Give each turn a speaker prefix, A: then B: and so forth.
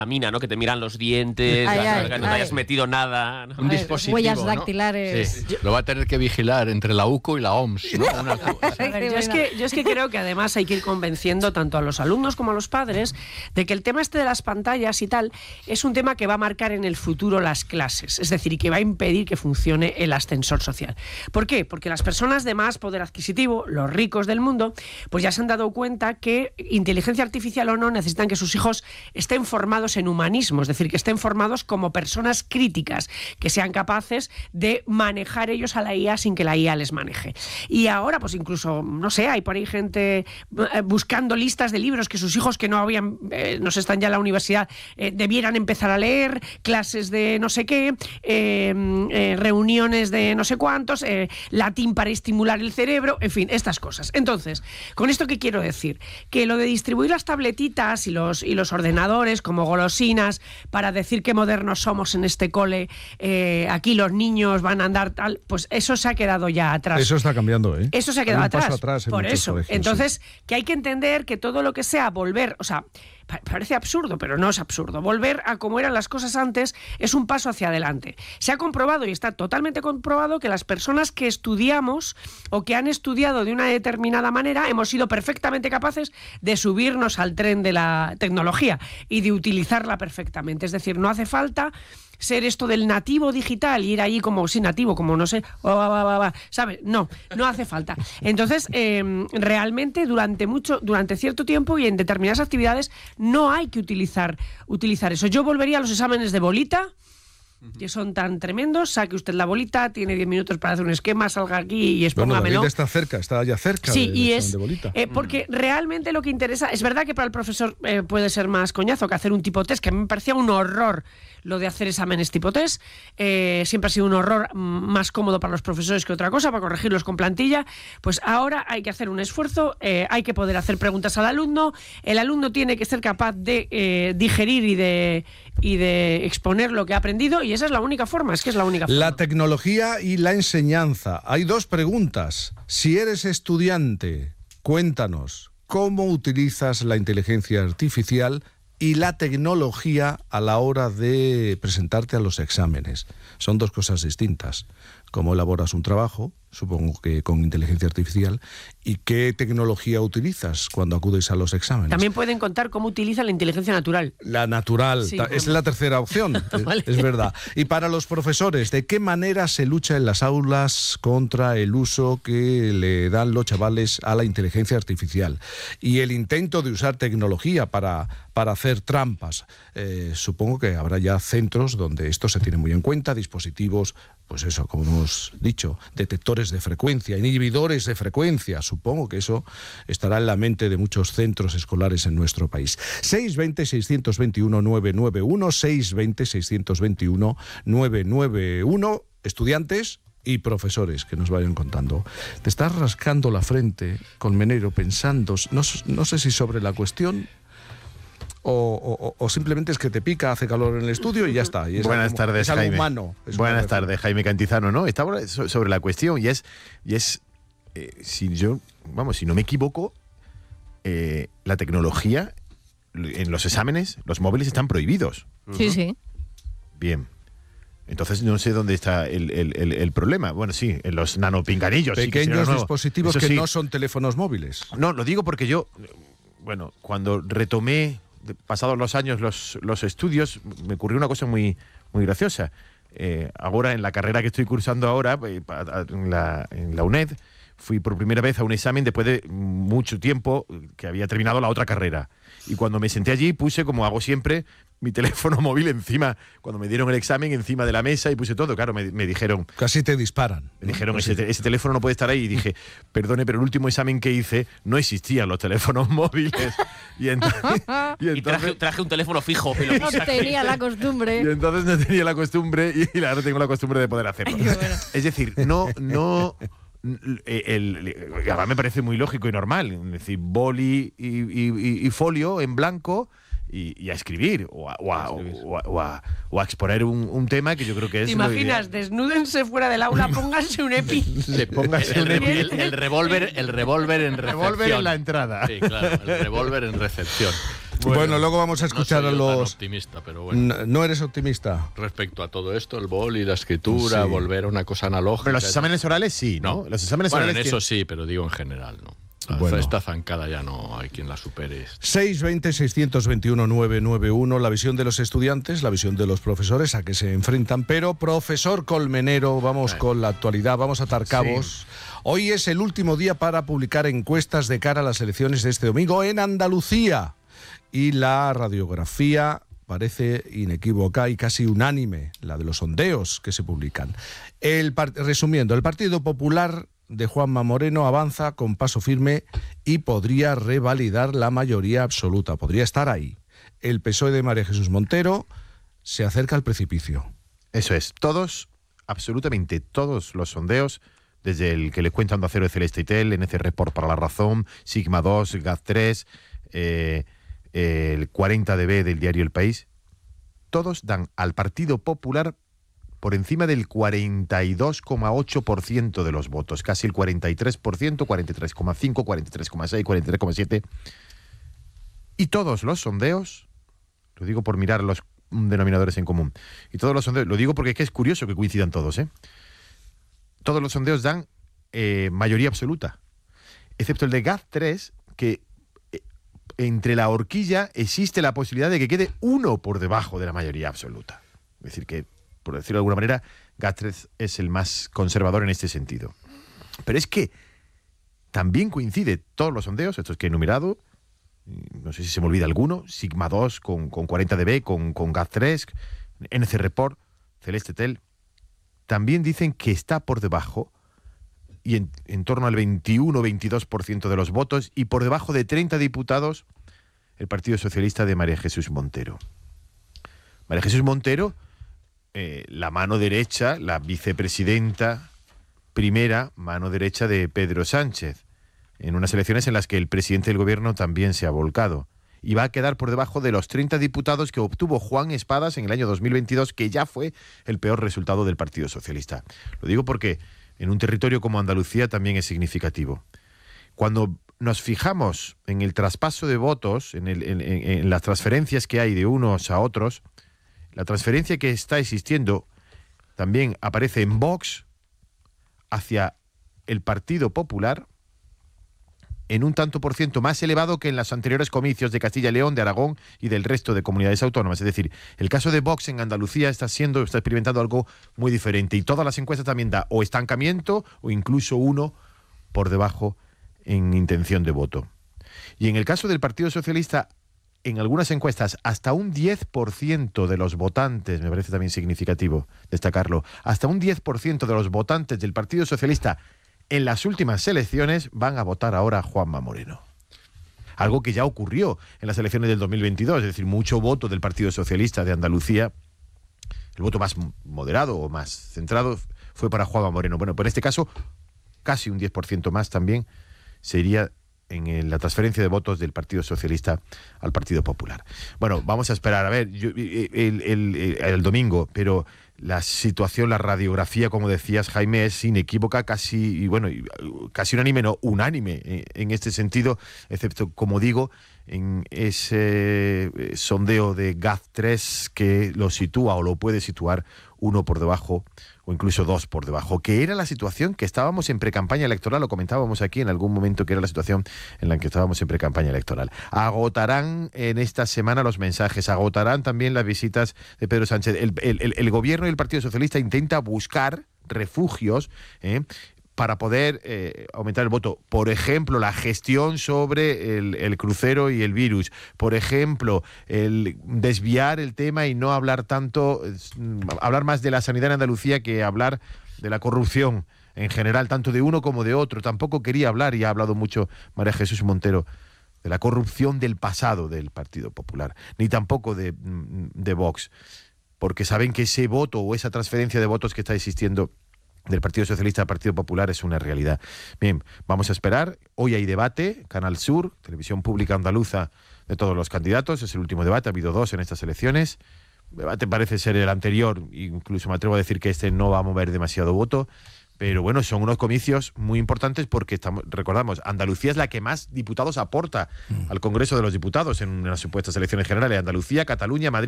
A: mina, ¿no? Que te miran los dientes, que no te hayas metido nada, ¿no?
B: Un dispositivo,
C: huellas dactilares.
B: Sí. Lo va a tener que vigilar entre la UCO y la OMS, ¿no?
D: Yo es que creo que además hay que ir convenciendo tanto a los alumnos como a los padres de que el tema este de las pantallas y tal es un tema que va a marcar en el futuro las clases, es decir, y que va a impedir que funcione el ascensor social. ¿Por qué? Porque las personas de más poder adquisitivo, los ricos del mundo, pues ya se han dado cuenta que inteligencia artificial o no necesitan que sus hijos estén formados en humanismo, es decir, que estén formados como personas críticas, que sean capaces de manejar ellos a la IA sin que la IA les maneje. Y ahora, pues incluso, no sé, hay por ahí gente buscando listas de libros que sus hijos que no habían, no sé, están ya en la universidad, debieran empezar a leer, clases de no sé qué, reuniones de no sé cuántos, latín para estimular el cerebro, en fin, estas cosas. Entonces, ¿con esto qué quiero decir? Que lo de distribuir las tabletitas y los ordenadores como golosinas para decir qué modernos somos en este cole, aquí los niños van a andar tal, pues eso se ha quedado ya atrás.
E: Eso está cambiando, ¿eh?
D: Eso se ha quedado
E: atrás
D: por eso.
E: Colegios,
D: entonces,
E: sí.
D: Que hay que entender que todo lo que sea volver, o sea, parece absurdo, pero no es absurdo. Volver a como eran las cosas antes es un paso hacia adelante. Se ha comprobado, y está totalmente comprobado, que las personas que estudiamos o que han estudiado de una determinada manera hemos sido perfectamente capaces de subirnos al tren de la tecnología y de utilizarla perfectamente. Es decir, no hace falta ser esto del nativo digital y ir ahí como, sí, nativo, como no sé, ¿sabes? No hace falta. Entonces, realmente durante cierto tiempo y en determinadas actividades no hay que utilizar eso. Yo volvería a los exámenes de bolita, que son tan tremendos. Saque usted la bolita, tiene 10 minutos para hacer un esquema, salga aquí y expóngamelo.
E: David está ya cerca
D: sí,
E: y es de bolita.
D: Porque realmente lo que interesa, es verdad que para el profesor puede ser más coñazo que hacer un tipo test, que a mí me parecía un horror lo de hacer exámenes tipo test, siempre ha sido un horror, más cómodo para los profesores que otra cosa, para corregirlos con plantilla. Pues ahora hay que hacer un esfuerzo, hay que poder hacer preguntas al alumno, el alumno tiene que ser capaz de digerir y de exponer lo que ha aprendido, y esa es la única forma, es la única forma.
E: La tecnología y la enseñanza. Hay dos preguntas. Si eres estudiante, cuéntanos, ¿cómo utilizas la inteligencia artificial y la tecnología a la hora de presentarte a los exámenes? Son dos cosas distintas. ¿Cómo elaboras un trabajo? Supongo que con inteligencia artificial. ¿Y qué tecnología utilizas cuando acudes a los exámenes?
D: También pueden contar cómo utilizan la inteligencia natural.
E: La natural, sí, es la tercera opción, vale. Es verdad. Y para los profesores, ¿de qué manera se lucha en las aulas contra el uso que le dan los chavales a la inteligencia artificial? Y el intento de usar tecnología para hacer trampas. Supongo que habrá ya centros donde esto se tiene muy en cuenta, dispositivos, pues eso, como hemos dicho, detectores de frecuencia, inhibidores de frecuencia. Supongo que eso estará en la mente de muchos centros escolares en nuestro país. 620-621-991, 620-621-991, estudiantes y profesores que nos vayan contando. Te estás rascando la frente, Colmenero, pensando, no sé si sobre la cuestión o simplemente es que te pica, hace calor en el estudio y ya está. Y
F: Buenas tardes, Jaime.
E: Humano.
F: Buenas tardes, Jaime Cantizano, ¿no? Estaba sobre la cuestión y es si no me equivoco, la tecnología en los exámenes, los móviles están prohibidos.
C: Sí.
F: Bien. Entonces no sé dónde está el problema. Bueno, sí, en los nanopinganillos.
E: Pequeños dispositivos que
F: sí.
E: No son teléfonos móviles.
F: No, lo digo porque yo, cuando retomé, pasados los años, los estudios, me ocurrió una cosa muy, muy graciosa. Ahora, en la carrera que estoy cursando ahora, en la UNED, fui por primera vez a un examen después de mucho tiempo que había terminado la otra carrera. Y cuando me senté allí, puse, como hago siempre, mi teléfono móvil encima, cuando me dieron el examen, encima de la mesa y puse todo. Claro, me dijeron...
E: Casi te disparan.
F: Me dijeron, ese teléfono no puede estar ahí. Y dije, perdone, pero el último examen que hice no existían los teléfonos móviles. Y
A: traje un teléfono fijo.
C: No tenía la costumbre.
F: Y entonces no tenía la costumbre y ahora tengo la costumbre de poder hacerlo.
C: Ay, bueno.
F: Es decir, además me parece muy lógico y normal, es decir, boli y folio en blanco y a escribir o a exponer un tema que yo creo que es...
D: ¿Te imaginas? Desnúdense fuera del aula, pónganse un EPI.
A: El revólver en recepción.
F: Revólver en la entrada.
A: Sí, claro, el revólver en recepción.
E: Bueno, luego vamos a escuchar
B: no soy
E: a
B: yo tan
E: los...
B: optimista, pero bueno.
E: ¿No eres optimista?
B: Respecto a todo esto, el boli, la escritura,
E: Sí.
B: volver a una cosa analógica.
F: Pero los exámenes orales sí, ¿no? Los exámenes
B: Bueno, en
F: orales
B: eso sí, pero digo en general, ¿no?
E: Bueno.
B: Esta zancada ya no hay quien la supere.
E: 620-621-991, la visión de los estudiantes, la visión de los profesores, a qué se enfrentan. Pero, profesor Colmenero, vamos con la actualidad, vamos a atar cabos. Hoy es el último día para publicar encuestas de cara a las elecciones de este domingo en Andalucía. Y la radiografía parece inequívoca y casi unánime, la de los sondeos que se publican. Resumiendo, el Partido Popular de Juanma Moreno avanza con paso firme y podría revalidar la mayoría absoluta, podría estar ahí. El PSOE de María Jesús Montero se acerca al precipicio.
F: Eso es, todos, absolutamente todos los sondeos, desde el que les cuenta Onda Cero de Celeste y Tel, NC Report para La Razón, Sigma 2, GAZ3, el 40DB del diario El País, todos dan al Partido Popular por encima del 42,8% de los votos, casi el 43%, 43,5%, 43,6%, 43,7%. Y todos los sondeos, lo digo por mirar los denominadores en común, y todos los sondeos, lo digo porque es curioso que coincidan todos, todos los sondeos dan mayoría absoluta, excepto el de GAZ3, que entre la horquilla existe la posibilidad de que quede uno por debajo de la mayoría absoluta. Es decir, que, por decirlo de alguna manera, GAZ3 es el más conservador en este sentido. Pero es que también coincide todos los sondeos, estos que he enumerado, no sé si se me olvida alguno, Sigma 2 con 40DB, con GAZ3, NC Report, Celeste Tel, también dicen que está por debajo y en torno al 21-22% de los votos, y por debajo de 30 diputados el Partido Socialista de María Jesús Montero. María Jesús Montero, la mano derecha, la vicepresidenta primera, mano derecha de Pedro Sánchez, en unas elecciones en las que el presidente del gobierno también se ha volcado. Y va a quedar por debajo de los 30 diputados que obtuvo Juan Espadas en el año 2022, que ya fue el peor resultado del Partido Socialista. Lo digo porque en un territorio como Andalucía también es significativo. Cuando nos fijamos en el traspaso de votos, en las transferencias que hay de unos a otros, la transferencia que está existiendo también aparece en Vox hacia el Partido Popular en un tanto por ciento más elevado que en los anteriores comicios de Castilla y León, de Aragón y del resto de comunidades autónomas. Es decir, el caso de Vox en Andalucía está experimentando algo muy diferente, y todas las encuestas también da o estancamiento o incluso uno por debajo en intención de voto. Y en el caso del Partido Socialista, en algunas encuestas, hasta un 10% de los votantes, me parece también significativo destacarlo, hasta un 10% de los votantes del Partido Socialista en las últimas elecciones van a votar ahora a Juanma Moreno. Algo que ya ocurrió en las elecciones del 2022, es decir, mucho voto del Partido Socialista de Andalucía, el voto más moderado o más centrado fue para Juanma Moreno. Bueno, pues en este caso, casi un 10% más también sería en la transferencia de votos del Partido Socialista al Partido Popular. Bueno, vamos a esperar a ver el domingo, pero la situación, la radiografía, como decías, Jaime, es inequívoca, casi unánime, no, unánime en este sentido, excepto, como digo, en ese sondeo de GAZ3 que lo sitúa o lo puede situar uno por debajo o incluso dos por debajo, que era la situación que estábamos en precampaña electoral, lo comentábamos aquí en algún momento, que era la situación en la que estábamos en precampaña electoral. Agotarán en esta semana los mensajes, agotarán también las visitas de Pedro Sánchez. El gobierno y el Partido Socialista intenta buscar refugios, para poder aumentar el voto. Por ejemplo, la gestión sobre el crucero y el virus. Por ejemplo, el desviar el tema y no hablar tanto, hablar más de la sanidad en Andalucía que hablar de la corrupción en general, tanto de uno como de otro. Tampoco quería hablar, y ha hablado mucho María Jesús Montero, de la corrupción del pasado del Partido Popular, ni tampoco de Vox, porque saben que ese voto o esa transferencia de votos que está existiendo del Partido Socialista al Partido Popular es una realidad. Bien, vamos a esperar. Hoy hay debate, Canal Sur, televisión pública andaluza, de todos los candidatos. Es el último debate, ha habido dos en estas elecciones. El debate parece ser el anterior, incluso me atrevo a decir que este no va a mover demasiado voto, Pero bueno, son unos comicios muy importantes porque recordamos, Andalucía es la que más diputados aporta al Congreso de los Diputados en unas supuestas elecciones generales. Andalucía, Cataluña, Madrid.